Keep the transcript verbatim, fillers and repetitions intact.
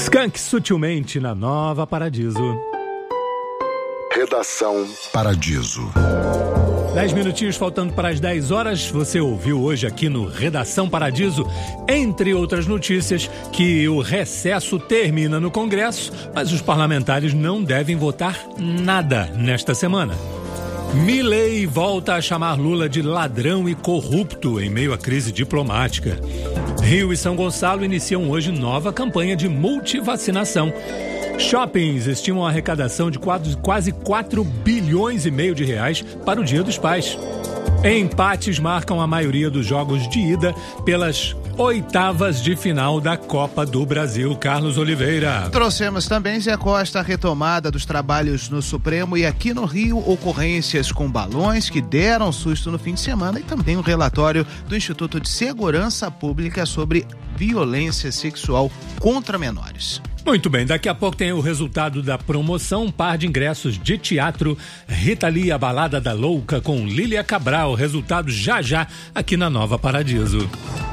Skank sutilmente na Nova Paradiso. Redação Paradiso. Dez minutinhos faltando para as dez horas, você ouviu hoje aqui no Redação Paradiso, entre outras notícias, que o recesso termina no Congresso, mas os parlamentares não devem votar nada nesta semana. Milei volta a chamar Lula de ladrão e corrupto em meio à crise diplomática. Rio e São Gonçalo iniciam hoje nova campanha de multivacinação. Shoppings estimam a arrecadação de quase quatro bilhões e meio de reais para o Dia dos Pais. Empates marcam a maioria dos jogos de ida pelas oitavas de final da Copa do Brasil. Carlos Oliveira. Trouxemos também, Zé Costa, a retomada dos trabalhos no Supremo e aqui no Rio, ocorrências com balões que deram susto no fim de semana e também um relatório do Instituto de Segurança Pública sobre violência sexual contra menores. Muito bem, daqui a pouco tem o resultado da promoção, um par de ingressos de teatro, Rita Lee, a Balada da Louca com Lília Cabral, resultado já já aqui na Nova Paradiso.